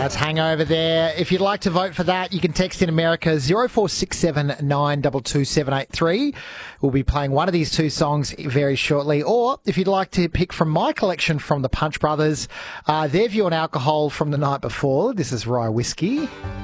That's Hangover there. If you'd like to vote for that, you can text in America 0467 922 783. We'll be playing one of these two songs very shortly. Or if you'd like to pick from my collection from the Punch Brothers, their view on alcohol from the night before. This is Rye Whiskey.